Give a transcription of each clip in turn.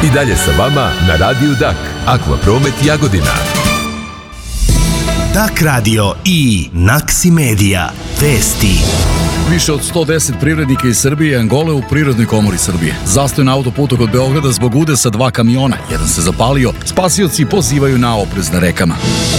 I dalje sa vama na Radiju Dak, Akvapromet Jagodina. Dak radio i Naksi Medija. Vesti. Više od 110 privrednika iz Srbije i Angole u Prirodnoj komori Srbije. Zastoj na autoputu kod Beograda zbog udesa 2 kamiona. Jedan se zapalio. Spasioci pozivaju na oprez na rekama.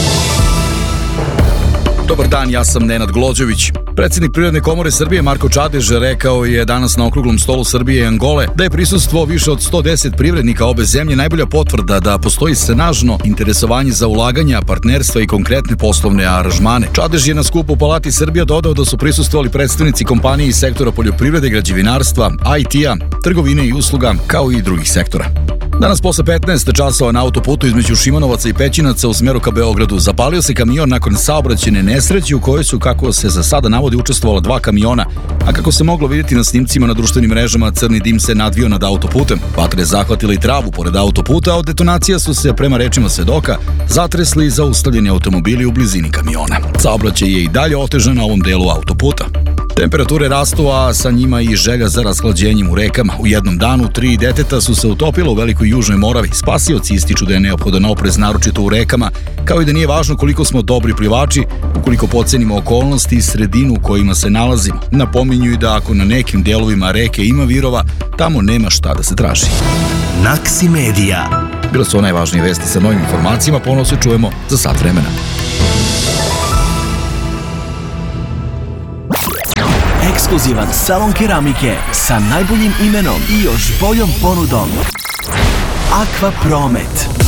Dobar dan, ja sam Nenad Glođević. Predsjednik Prirodne komore Srbije Marko Čadež rekao je danas na okruglom stolu Srbije i Angole da je prisustvo više od 110 privrednika obe zemlje najbolja potvrda da postoji snažno interesovanje za ulaganja, partnerstva i konkretne poslovne aranžmane. Čadež je na skupu u Palati Srbija dodao da su prisustvovali predstavnici kompanije iz sektora poljoprivrede, građevinarstva, IT-a, trgovine i usluga, kao i drugih sektora. Danas posle 15 časova na autoputu između Šimonovaca i Pećinaca u smeru ka Beogradu zapalio se kamion nakon saobraćajne nesreće u kojoj su, kako se za sada navodi, učestvovala 2 kamiona, a kako se moglo vidjeti na snimcima na društvenim mrežama, crni dim se nadvio nad autoputem. Vatra je zahvatila i travu pored autoputa, a od detonacija su se, prema rečima svedoka, zatresli zaustavljeni automobili u blizini kamiona. Saobraćaj je i dalje otežan na ovom delu autoputa. Temperature rastu, a sa njima i želja za rashlađenjem u rekama. U jednom danu 3 deteta su se utopila u Velikoj Južnoj Moravi. Spasioci ističu da je neophodan oprez, naročito u rekama, kao i da nije važno koliko smo dobri plivači, ukoliko podcenimo okolnosti i sredinu u kojima se nalazimo. Napominju i da ako na nekim delovima reke ima virova, tamo nema šta da se traži. Naksi Medija. Bile su najvažnije vesti sa novim informacijama, ponovno se čujemo za sat vremena. Ekskluzivan salon keramike sa najboljim imenom i još boljom ponudom. Akvapromet.